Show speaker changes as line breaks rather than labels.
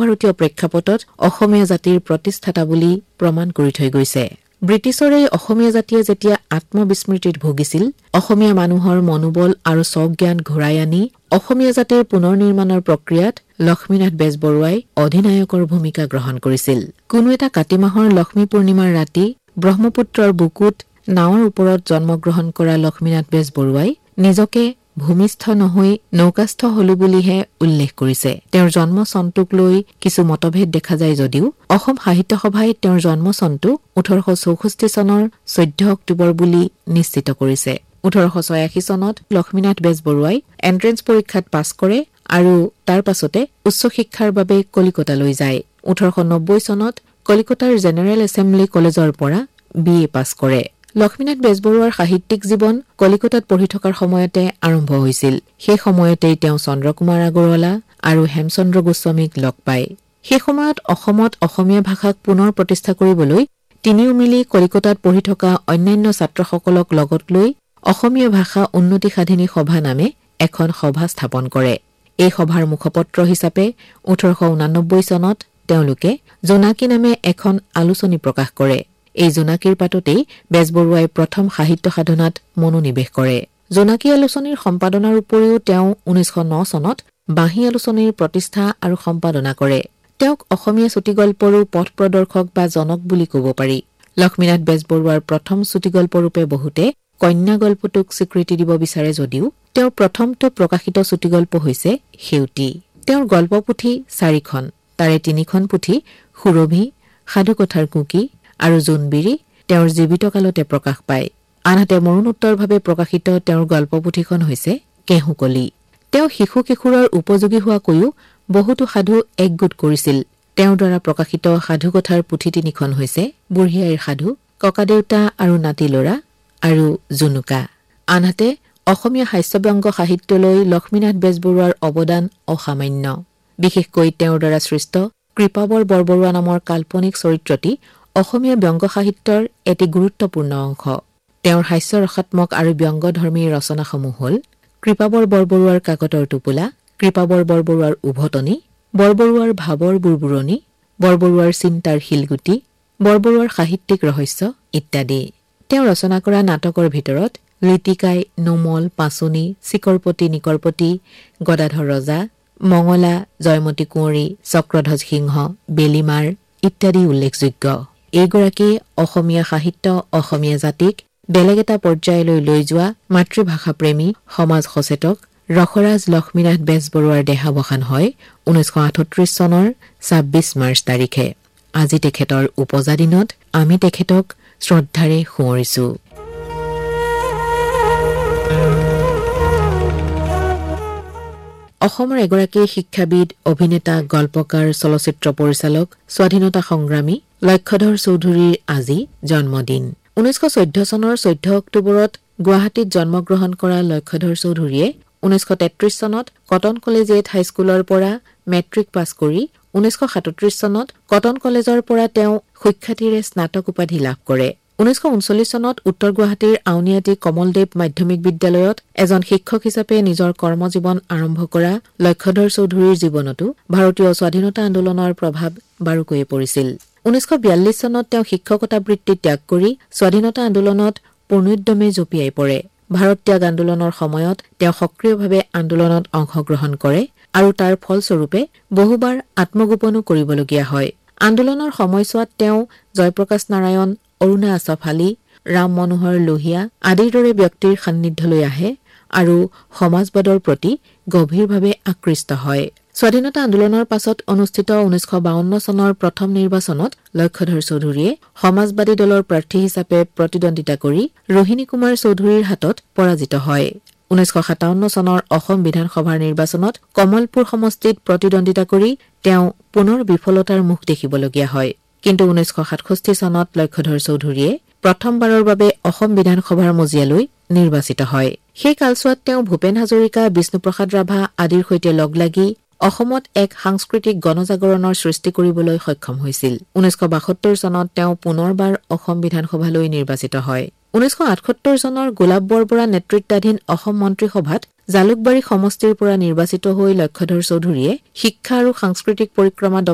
সৰ্বভাৰতীয় প্ৰেক্ষাপটত অসমীয়া জাতিৰ প্ৰতিষ্ঠাতা বুলি প্ৰমাণ কৰি থৈ গৈছে। ব্ৰিটিছৰ এই অসমীয়া জাতিয়ে যেতিয়া আত্মবিস্মৃতিত ভুগিছিল, অসমীয়া মানুহৰ মনোবল আৰু স্বজ্ঞান ঘূৰাই আনি অসমীয়া জাতিৰ পুনৰ নিৰ্মাণৰ প্ৰক্ৰিয়াত লক্ষ্মীনাথ বেজবৰুৱাই অধিনায়কৰ ভূমিকা গ্ৰহণ কৰিছিল। কোনো এটা কাতি মাহৰ লক্ষ্মী পূৰ্ণিমাৰ ৰাতি ব্ৰহ্মপুত্ৰৰ বুকুত নাৱৰ ওপৰত জন্মগ্ৰহণ কৰা লক্ষ্মীনাথ বেজবৰুৱাই নিজকে ভূমিষ্ঠ নহৈ নৌকাস্থ হলো বুলিহে উল্লেখ কৰিছে। তেওঁৰ জন্ম চনটোক লৈ কিছু মতভেদ দেখা যায় যদিও অসম সাহিত্য সভাই তেওঁৰ জন্ম চনটো 1864 চনৰ 14 অক্টোবৰ বুলি নিশ্চিত কৰিছে। 1886 চনত লক্ষ্মীনাথ বেজবৰুৱাই এন্ট্ৰেন্স পৰীক্ষাত পাছ কৰে আৰু তাৰ পাছতে উচ্চ শিক্ষাৰ বাবে কলিকতালৈ যায়। 1890 চনত কলিকতাৰ জেনেৰেল এছেম্বলি কলেজৰ পৰা BA পাছ কৰে। লক্ষ্মীনাথ বেজবৰুৱাৰ সাহিত্যিক জীৱন কলিকতাত পঢ়ি থকাৰ সময়তে আৰম্ভ হৈছিল। সেই সময়তেই তেওঁ চন্দ্ৰকুমাৰ আগৰৱালা আৰু হেমচন্দ্ৰ গোস্বামীক লগ পায়। সেই সময়ত অসমত অসমীয়া ভাষাক পুনৰ প্ৰতিষ্ঠা কৰিবলৈ তিনিও মিলি কলিকতাত পঢ়ি থকা অন্যান্য ছাত্ৰসকলক লগত লৈ অসমীয়া ভাষা উন্নতি সাধিনী সভা নামে এখন সভা স্থাপন কৰে। এই সভাৰ মুখপত্ৰ হিচাপে 1889 চনত তেওঁলোকে জোনাকী নামে এখন আলোচনী প্ৰকাশ কৰে। এই জোনাকীৰ পাততেই বেজবৰুৱাই প্ৰথম সাহিত্য সাধনাত মনোনিৱেশ কৰে। জোনাকী আলোচনীৰ সম্পাদনাৰ উপৰিও তেওঁ 1909 চনত বাঁহী আলোচনীৰ প্ৰতিষ্ঠা আৰু সম্পাদনা কৰে। তেওঁক অসমীয়া চুটিগল্পৰো পথ প্ৰদৰ্শক বা জনক বুলি ক'ব পাৰি। লক্ষ্মীনাথ বেজবৰুৱাৰ প্ৰথম চুটিগল্পৰূপে বহুতে কন্যা গল্পটোক স্বীকৃতি দিব বিচাৰে যদিও তেওঁৰ প্ৰথমটো প্ৰকাশিত চুটিগল্প হৈছে সেউতী। তেওঁৰ গল্পপুথি 4খন, তাৰে 3খন পুথি সুৰভি, সাধুকথাৰ কুঁকি আৰু জোনবিৰি তেওঁৰ জীৱিত কালতে প্ৰকাশ পায়। আনহাতে মৰণোত্তৰভাৱে প্ৰকাশিত তেওঁৰ গল্পপুথিখন হৈছে কেহুকলি। তেওঁ শিশু কিশোৰৰ উপযোগী হোৱাকৈও বহুতো সাধু একগোট কৰিছিল। তেওঁৰ দ্বাৰা প্ৰকাশিত সাধুকথাৰ পুথি 3খন হৈছে বুঢ়ী আইৰ সাধু, ককাদেউতা আৰু নাতি ল'ৰা আৰু জুনুকা। আনহাতে অসমীয়া হাস্যব্যংগ সাহিত্যলৈ লক্ষ্মীনাথ বেজবৰুৱাৰ অৱদান অসামান্য। বিশেষকৈ তেওঁৰ দ্বাৰা সৃষ্ট কৃপাবৰ বৰবৰুৱা নামৰ কাল্পনিক চৰিত্ৰটি অসমীয়া ব্যংগ সাহিত্যৰ এটি গুৰুত্বপূৰ্ণ অংশ। তেওঁৰ হাস্যৰসাত্মক আৰু ব্যংগধৰ্মী ৰচনাসমূহ হ'ল কৃপাবৰ বৰবৰুৱাৰ কাকতৰ টোপোলা, কৃপাবৰ বৰবৰুৱাৰ উভতনি, বৰবৰুৱাৰ ভাৱৰ বুৰবুৰণি, বৰবৰুৱাৰ চিন্তাৰ শিলগুটি, বৰবৰুৱাৰ সাহিত্যিক ৰহস্য ইত্যাদি। তেওঁ ৰচনা কৰা নাটকৰ ভিতৰত লিটিকাই, নোমল, পাঁচনি, চিকৰপতি নিকৰপতি, গদাধৰ ৰজা, মঙলা, জয়মতী কুঁৱৰী, চক্ৰধ্বজ সিংহ, বেলিমাৰ ইত্যাদি উল্লেখযোগ্য। এইগৰাকী অসমীয়া সাহিত্য অসমীয়া জাতিক বেলেগ এটা পৰ্যায়লৈ লৈ যোৱা মাতৃভাষাপ্ৰেমী সমাজ সচেতক ৰসৰাজ লক্ষ্মীনাথ বেজবৰুৱাৰ দেহাৱসান হয় 1938 চনৰ 26 মাৰ্চ তাৰিখে। আজি তেখেতৰ উপজা দিনত আমি তেখেতক শ্ৰদ্ধাৰে সুঁৱৰিছো। অসমৰ এগৰাকী শিক্ষাবিদ, অভিনেতা, গল্পকাৰ, চলচ্চিত্ৰ পৰিচালক, স্বাধীনতা সংগ্ৰামী লক্ষ্যধৰ চৌধুৰীৰ আজি জন্মদিন। 1914 চনৰ 14 অক্টোবৰত গুৱাহাটীত জন্মগ্ৰহণ কৰা লক্ষ্যধৰ চৌধুৰীয়ে 1933 চনত কটন কলেজিয়েট হাইস্কুলৰ পৰা মেট্ৰিক পাছ কৰি 1937 চনত কটন কলেজৰ পৰা তেওঁ সুখ্যাতিৰে স্নাতক উপাধি লাভ কৰে। 1939 চনত উত্তৰ গুৱাহাটীৰ আউনীআটী কমলদেৱ মাধ্যমিক বিদ্যালয়ত এজন শিক্ষক হিচাপে নিজৰ কৰ্মজীৱন আৰম্ভ কৰা লক্ষ্যধৰ চৌধুৰীৰ জীৱনতো ভাৰতীয় স্বাধীনতা আন্দোলনৰ প্ৰভাৱ বাৰুকৈয়ে পৰিছিল। 1942 চনত তেওঁ শিক্ষকতা বৃত্তি ত্যাগ কৰি স্বাধীনতা আন্দোলনত পূৰ্ণোদ্যমে জঁপিয়াই পৰে। ভাৰত ত্যাগ আন্দোলনৰ সময়ত তেওঁ সক্ৰিয়ভাৱে আন্দোলনত অংশগ্ৰহণ কৰে আৰু তাৰ ফলস্বৰূপে বহুবাৰ আত্মগোপনো কৰিবলগীয়া হয়। আন্দোলনৰ সময়ছোৱাত তেওঁ জয়প্ৰকাশ নাৰায়ণ, অৰুণা আছফ আলী, ৰাম মনোহৰ লোহিয়া আদিৰ দৰে ব্যক্তিৰ সান্নিধ্যলৈ আহে আৰু সমাজবাদৰ প্ৰতি গভীৰভাৱে আকৃষ্ট হয়। স্বাধীনতা আন্দোলনৰ পাছত অনুষ্ঠিত 1952 চনৰ প্ৰথম নিৰ্বাচনত লক্ষ্যধৰ চৌধুৰীয়ে সমাজবাদী দলৰ প্ৰাৰ্থী হিচাপে প্ৰতিদ্বন্দ্বিতা কৰি ৰোহিণী কুমাৰ চৌধুৰীৰ হাতত পৰাজিত হয়। 1957 চনৰ অসম বিধানসভাৰ নিৰ্বাচনত কমলপুৰ সমষ্টিত প্ৰতিদ্বন্দ্বিতা কৰি তেওঁ পুনৰ বিফলতাৰ মুখ দেখিবলগীয়া হয়। কিন্তু 1967 চনত লক্ষ্যধৰ চৌধুৰীয়ে প্ৰথমবাৰৰ বাবে অসম বিধানসভাৰ মজিয়ালৈ নিৰ্বাচিত হয়। সেই কালছোৱাত তেওঁ ভূপেন হাজৰিকা, বিষ্ণুপ্ৰসাদ ৰাভা আদিৰ সৈতে লগ লাগি অসমত এক সাংস্কৃতিক গণজাগৰণৰ সৃষ্টি কৰিবলৈ সক্ষম হৈছিল। 1972 চনত তেওঁ পুনৰবাৰ অসম বিধানসভালৈ নিৰ্বাচিত হয়। 1978 চনৰ গোলাপ বৰবৰা নেতৃত্বাধীন অসম মন্ত্ৰীসভাত জালুকবাৰী সমষ্টিৰ পৰা নিৰ্বাচিত হৈ লক্ষ্যধৰ চৌধুৰীয়ে শিক্ষা আৰু সাংস্কৃতিক পৰিক্ৰমা